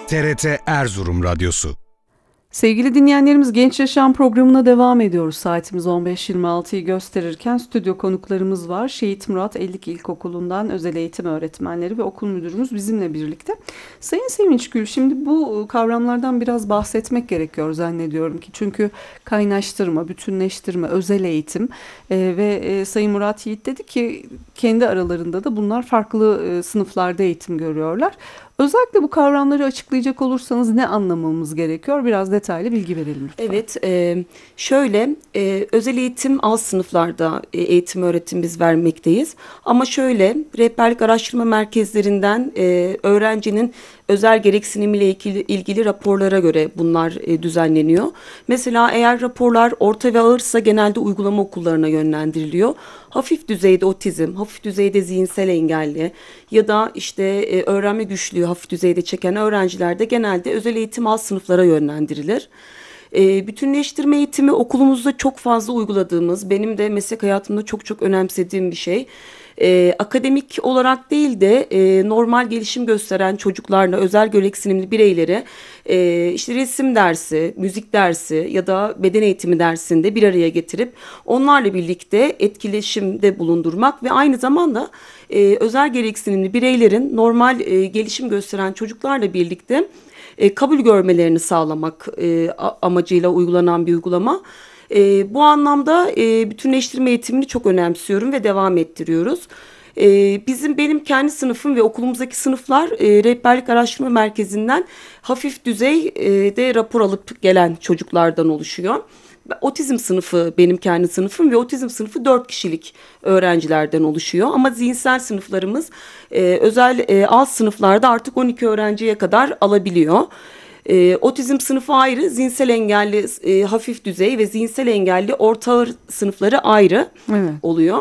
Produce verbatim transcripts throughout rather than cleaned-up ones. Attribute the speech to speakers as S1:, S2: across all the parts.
S1: T R T Erzurum Radyosu.
S2: Sevgili dinleyenlerimiz, Genç Yaşam programına devam ediyoruz. Saatimiz on beş yirmi altıyı gösterirken stüdyo konuklarımız var. Şehit Murat Ellik İlkokulu'ndan özel eğitim öğretmenleri ve okul müdürümüz bizimle birlikte. Sayın Sevinçgül, şimdi bu kavramlardan biraz bahsetmek gerekiyor zannediyorum ki. Çünkü kaynaştırma, bütünleştirme, özel eğitim e, ve e, Sayın Murat Yiğit dedi ki kendi aralarında da bunlar farklı e, sınıflarda eğitim görüyorlar. Özellikle bu kavramları açıklayacak olursanız ne anlamamız gerekiyor? Biraz detaylı bilgi verelim lütfen.
S3: Evet, e, şöyle e, özel eğitim alt sınıflarda e, eğitim öğretim biz vermekteyiz. Ama şöyle rehberlik araştırma merkezlerinden e, öğrencinin özel gereksinimiyle ilgili, ilgili raporlara göre bunlar e, düzenleniyor. Mesela eğer raporlar orta ve ağırsa genelde uygulama okullarına yönlendiriliyor. Hafif düzeyde otizm, hafif düzeyde zihinsel engelli ya da işte e, öğrenme güçlüğü hafif düzeyde çeken öğrenciler de genelde özel eğitim alt sınıflara yönlendirilir. E, bütünleştirme eğitimi okulumuzda çok fazla uyguladığımız, benim de meslek hayatımda çok çok önemsediğim bir şey. E, akademik olarak değil de e, normal gelişim gösteren çocuklarla özel gereksinimli bireylere e, işte resim dersi, müzik dersi ya da beden eğitimi dersinde bir araya getirip onlarla birlikte etkileşimde bulundurmak ve aynı zamanda e, özel gereksinimli bireylerin normal e, gelişim gösteren çocuklarla birlikte e, kabul görmelerini sağlamak e, amacıyla uygulanan bir uygulama. E, bu anlamda e, bütünleştirme eğitimini çok önemsiyorum ve devam ettiriyoruz. E, bizim benim kendi sınıfım ve okulumuzdaki sınıflar e, rehberlik araştırma merkezinden hafif düzeyde rapor alıp gelen çocuklardan oluşuyor. Otizm sınıfı benim kendi sınıfım ve otizm sınıfı dört kişilik öğrencilerden oluşuyor. Ama zihinsel sınıflarımız e, özel e, alt sınıflarda artık on iki öğrenciye kadar alabiliyor. E, otizm sınıfı ayrı, zihinsel engelli e, hafif düzey ve zihinsel engelli orta ağır sınıfları ayrı
S2: Evet.
S3: oluyor.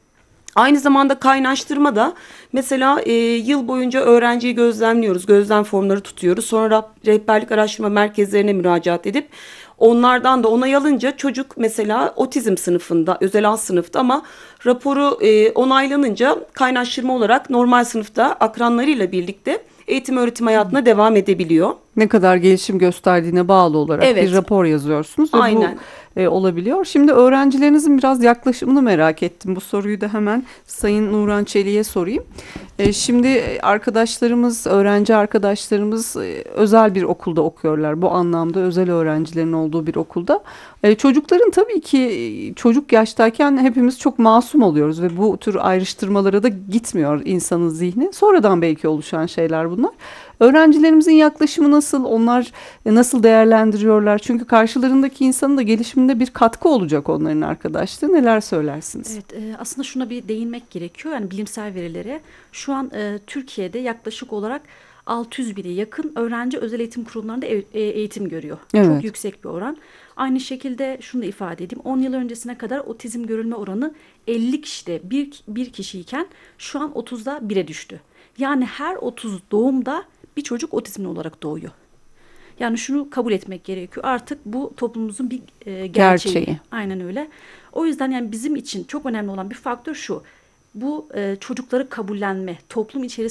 S3: Aynı zamanda kaynaştırma da mesela e, yıl boyunca öğrenciyi gözlemliyoruz, gözlem formları tutuyoruz. Sonra rehberlik araştırma merkezlerine müracaat edip onlardan da onay alınca çocuk mesela otizm sınıfında, özel alt sınıfta ama raporu e, onaylanınca kaynaştırma olarak normal sınıfta akranlarıyla birlikte eğitim öğretim hayatına devam edebiliyor.
S2: Ne kadar gelişim gösterdiğine bağlı olarak
S3: Evet.
S2: bir rapor yazıyorsunuz ve
S3: Aynen.
S2: bu e, olabiliyor. Şimdi öğrencilerinizin biraz yaklaşımını merak ettim. Bu soruyu da hemen Sayın Nuran Çelik'e sorayım. E, şimdi arkadaşlarımız, öğrenci arkadaşlarımız e, özel bir okulda okuyorlar. Bu anlamda özel öğrencilerin olduğu bir okulda. E, çocukların tabii ki e, çocuk yaştayken hepimiz çok masum oluyoruz ve bu tür ayrıştırmalara da gitmiyor insanın zihni. Sonradan belki oluşan şeyler bunlar. Öğrencilerimizin yaklaşımı nasıl? Onlar nasıl değerlendiriyorlar? Çünkü karşılarındaki insanın da gelişiminde bir katkı olacak onların arkadaşlığı. Neler söylersiniz?
S4: Evet, e, aslında şuna bir değinmek gerekiyor. Yani bilimsel verilere şu an e, Türkiye'de yaklaşık olarak altı yüz bine yakın öğrenci özel eğitim kurumlarında ev- e, eğitim görüyor.
S2: Evet.
S4: Çok yüksek bir oran. Aynı şekilde şunu da ifade edeyim. on yıl öncesine kadar otizm görülme oranı elli kişide bir, bir kişiyken şu an otuzda bire düştü. Yani her otuz doğumda bir çocuk otizmli olarak doğuyor. Yani şunu kabul etmek gerekiyor. Artık bu toplumumuzun bir e, gerçeği.
S2: Gerçeği.
S4: Aynen öyle. O yüzden yani bizim için çok önemli olan bir faktör şu. Bu e, çocukları kabullenme, toplum içerisinde